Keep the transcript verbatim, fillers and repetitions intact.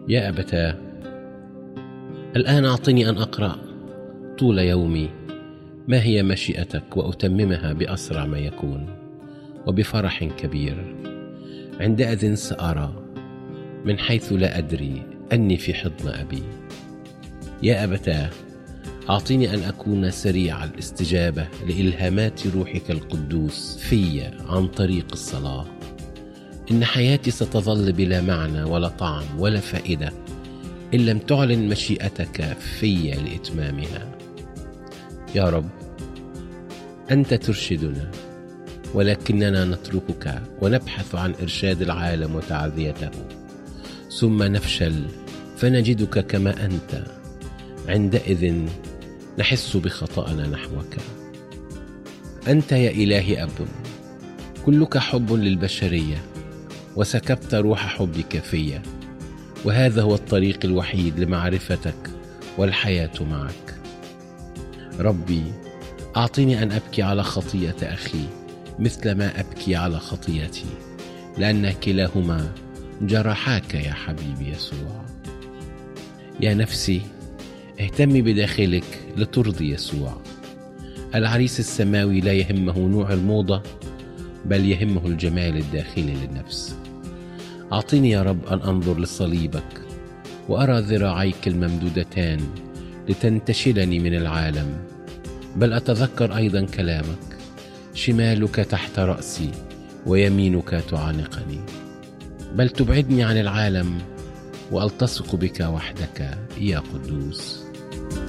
يا أبتاه، الآن أعطني أن أقرأ طول يومي ما هي مشيئتك وأتممها بأسرع ما يكون وبفرح كبير. عندئذ سأرى من حيث لا أدري أني في حضن أبي. يا أبتاه، أعطني أن أكون سريع الاستجابة لإلهامات روحك القدوس في عن طريق الصلاة. إن حياتي ستظل بلا معنى ولا طعم ولا فائدة إن لم تعلن مشيئتك في لإتمامها. يا رب، أنت ترشدنا، ولكننا نتركك ونبحث عن إرشاد العالم وتعزيته، ثم نفشل فنجدك كما أنت. عندئذ نحس بخطأنا نحوك. أنت يا إلهي أب، كلك حب للبشرية، وسكبت روح حبك في، وهذا هو الطريق الوحيد لمعرفتك والحياة معك. ربي، أعطني أن أبكي على خطيئة أخي مثل ما أبكي على خطيئتي، لأن كلاهما جرحاك يا حبيبي يسوع. يا نفسي، اهتمي بداخلك لترضي يسوع. العريس السماوي لا يهمه نوع الموضة، بل يهمه الجمال الداخلي للنفس. أعطني يا رب أن أنظر لصليبك وأرى ذراعيك الممدودتان لتنتشلني من العالم، بل أتذكر أيضا كلامك: شمالك تحت رأسي ويمينك تعانقني. بل تبعدني عن العالم وألتصق بك وحدك يا قدوس.